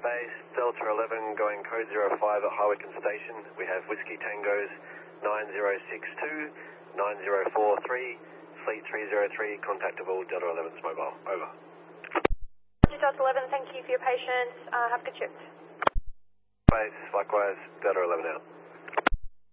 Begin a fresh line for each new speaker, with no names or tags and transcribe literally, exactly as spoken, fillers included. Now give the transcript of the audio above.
Base, Delta eleven going code zero five at Harwickan Station. We have Whiskey Tangos nine zero six two, nine zero four three, Fleet three zero three, contactable, Delta eleven's mobile. Over.
Delta eleven, thank you for your patience. Uh, have a good shift.
Base, likewise, Delta eleven out.